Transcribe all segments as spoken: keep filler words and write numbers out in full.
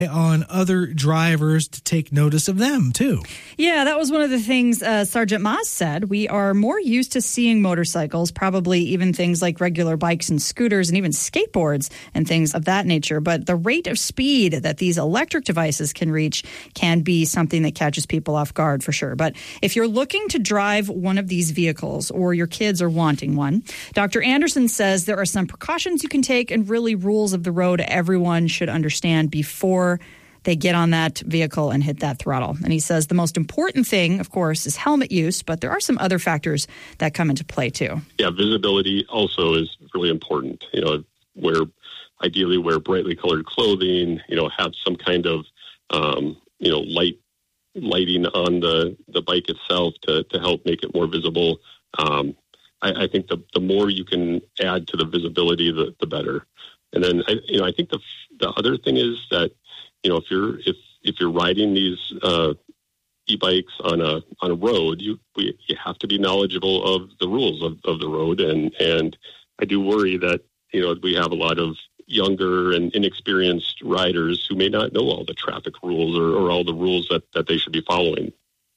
on other drivers to take notice of them, too. Yeah, that was one of the things uh, Sergeant Maas said. We are more used to seeing motorcycles, probably even things like regular bikes and scooters and even skateboards and things of that nature. But the rate of speed that these electric devices can reach can be something that catches people off guard for sure. But if you're looking to drive one of these vehicles or your kids are wanting one, Doctor Anderson says there are some precautions you can take and really rules of the road everyone should understand before they get on that vehicle and hit that throttle. And he says the most important thing, of course, is helmet use, but there are some other factors that come into play too. Yeah, visibility also is really important. You know, wear ideally wear brightly colored clothing. You know, have some kind of um, you know light lighting on the, the bike itself to to help make it more visible. Um, I, I think the the more you can add to the visibility, the the better. And then I, you know, I think the the other thing is that, you know, if you're if if you're riding these uh, e-bikes on a on a road, you we, you have to be knowledgeable of the rules of, of the road, and and I do worry that, you know, we have a lot of younger and inexperienced riders who may not know all the traffic rules or, or all the rules that, that they should be following.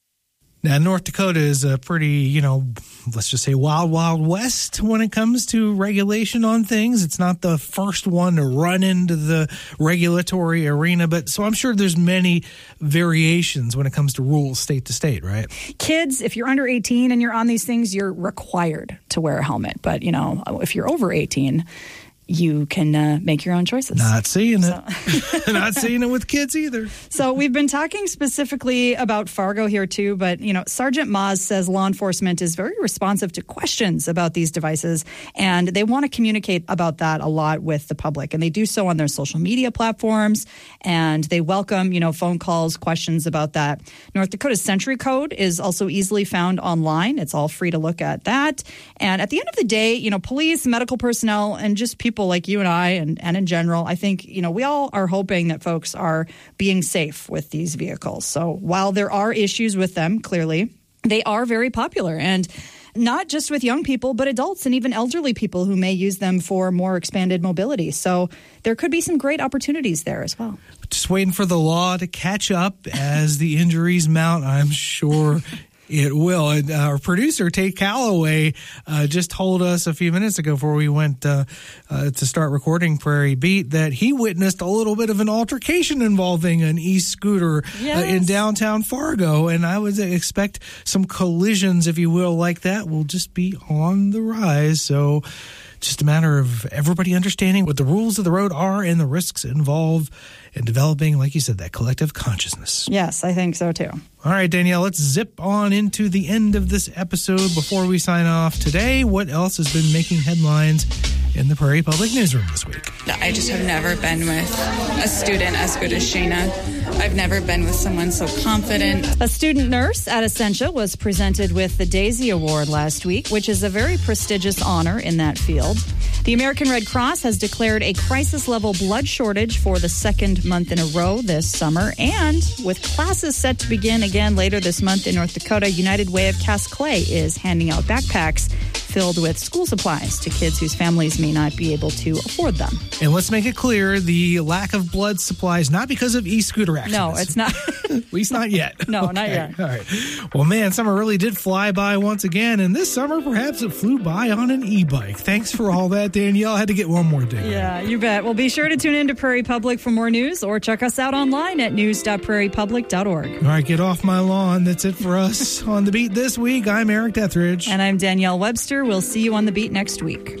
Now, North Dakota is a pretty, you know, let's just say wild, wild west when it comes to regulation on things. It's not the first one to run into the regulatory arena, but so I'm sure there's many variations when it comes to rules state to state, right? Kids, if you're under eighteen and you're on these things, you're required to wear a helmet. But, you know, if you're over eighteen, you can uh, make your own choices. Not seeing so. it. Not seeing it with kids either. So we've been talking specifically about Fargo here too, but, you know, Sergeant Maas says law enforcement is very responsive to questions about these devices, and they want to communicate about that a lot with the public. And they do so on their social media platforms, and they welcome, you know, phone calls, questions about that. North Dakota's Century Code is also easily found online. It's all free to look at that. And at the end of the day, you know, police, medical personnel, and just people like you and I and, and in general, I think, you know, we all are hoping that folks are being safe with these vehicles. So while there are issues with them, clearly, they are very popular. And not just with young people, but adults and even elderly people who may use them for more expanded mobility. So there could be some great opportunities there as well. Just waiting for the law to catch up as the injuries mount, I'm sure. It will. And our producer, Tate Calloway, uh, just told us a few minutes ago before we went uh, uh, to start recording Prairie Beat that he witnessed a little bit of an altercation involving an e-scooter yes. uh, in downtown Fargo. And I would expect some collisions, if you will, like that will just be on the rise. So just a matter of everybody understanding what the rules of the road are and the risks involved and developing, like you said, that collective consciousness. Yes, I think so too. All right, Danielle, let's zip on into the end of this episode before we sign off today. What else has been making headlines in the Prairie Public Newsroom this week? I just have never been with a student as good as Shayna. I've never been with someone so confident. A student nurse at Essentia was presented with the Daisy Award last week, which is a very prestigious honor in that field. The American Red Cross has declared a crisis-level blood shortage for the second month in a row this summer. And with classes set to begin again later this month in North Dakota, United Way of Cass Clay is handing out backpacks filled with school supplies to kids whose families may not be able to afford them. And let's make it clear, the lack of blood supply is not because of e-scooter accidents. No, it's not. At least not yet. No, okay. not yet. All right. Well, man, summer really did fly by once again, and this summer perhaps it flew by on an e-bike. Thanks for all that, Danielle. I had to get one more dig. Yeah, you bet. Well, be sure to tune in to Prairie Public for more news, or check us out online at news dot prairie public dot org. All right, get off my lawn. That's it for us on The Beat this week. I'm Eric Dethridge. And I'm Danielle Webster. We'll see you on The Beat next week.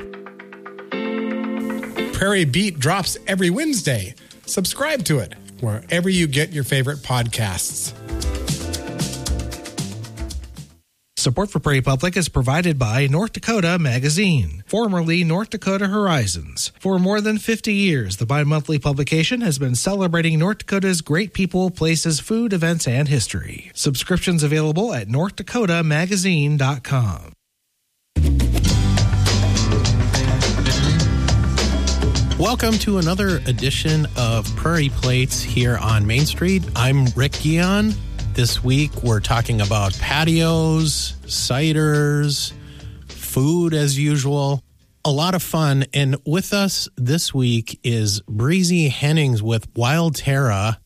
Prairie Beat drops every Wednesday. Subscribe to it wherever you get your favorite podcasts. Support for Prairie Public is provided by North Dakota Magazine, formerly North Dakota Horizons. For more than fifty years, the bi-monthly publication has been celebrating North Dakota's great people, places, food, events, and history. Subscriptions available at north dakota magazine dot com. Welcome to another edition of Prairie Plates here on Main Street. I'm Rick Guion. This week we're talking about patios, ciders, food as usual. a lot of fun. And with us this week is Breezy Hennings with Wild Terra.